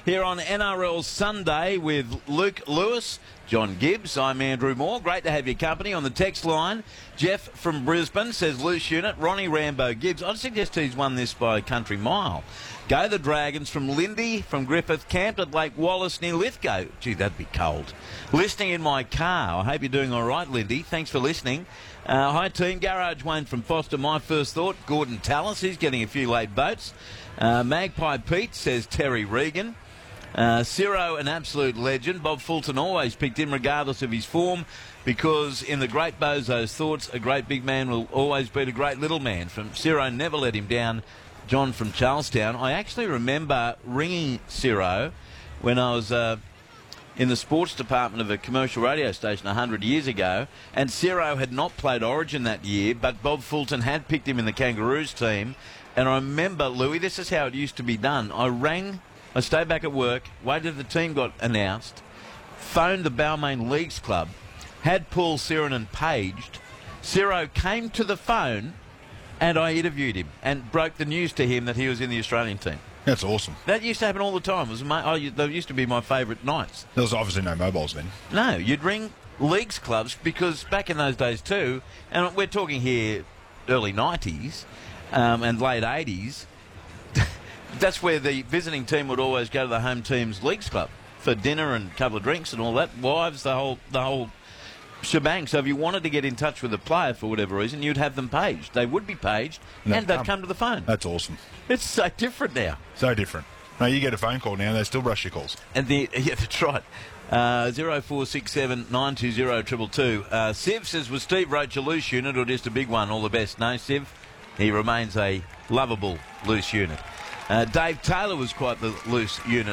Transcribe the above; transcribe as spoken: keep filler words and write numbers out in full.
here on N R L Sunday with Luke Lewis, John Gibbs. I'm Andrew Moore. Great to have your company. On the text line, Jeff from Brisbane says loose unit, Ronnie Rambo Gibbs. I'd suggest he's won this by a country mile. Go the Dragons from Lindy, from Griffith, camped at Lake Wallace near Lithgow. Gee, that'd be cold. Listening in my car. I hope you're doing all right, Lindy. Thanks for listening. Uh, hi, team. Garage Wayne from Foster. My first thought, Gordon Tallis. He's getting a few late votes. Uh, Magpie Pete says Terry Regan. Uh, Ciro, an absolute legend. Bob Fulton always picked him regardless of his form, because in the great Bozo's thoughts, a great big man will always beat a great little man. From Ciro, never let him down. John from Charlestown. I actually remember ringing Ciro when I was uh, in the sports department of a commercial radio station one hundred years ago, and Ciro had not played Origin that year, but Bob Fulton had picked him in the Kangaroos team. And I remember, Louis, this is how it used to be done. I rang, I stayed back at work, waited till the team got announced, phoned the Balmain Leagues Club, had Paul Sirenen paged. Ciro came to the phone, and I interviewed him and broke the news to him that he was in the Australian team. That's awesome. That used to happen all the time. It was my, oh, they used to be my favourite nights. There was obviously no mobiles then. No, you'd ring leagues clubs, because back in those days too, and we're talking here early nineties um, and late eighties, that's where the visiting team would always go to the home team's leagues club for dinner and a couple of drinks and all that. Wives, the whole the whole shebang. So if you wanted to get in touch with a player for whatever reason, you'd have them paged. They would be paged, and, and they'd come. come to the phone. That's awesome. It's so different now. So different. No, you get a phone call now, they still rush your calls. And the yeah, that's right. Uh, zero four six seven nine two zero two two two. Uh, Siv says, was Steve Roach a loose unit or just a big one? All the best. No, Siv, he remains a lovable loose unit. Uh, Dave Taylor was quite the loose unit